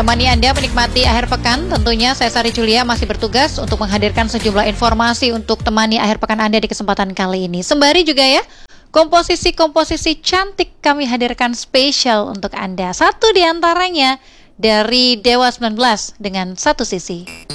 menemani Anda menikmati akhir pekan. Tentunya saya Sari Julia masih bertugas untuk menghadirkan sejumlah informasi untuk temani akhir pekan Anda di kesempatan kali ini. Sembari juga ya, komposisi-komposisi cantik kami hadirkan spesial untuk Anda. Satu di antaranya dari Dewa 19 dengan Satu Sisi.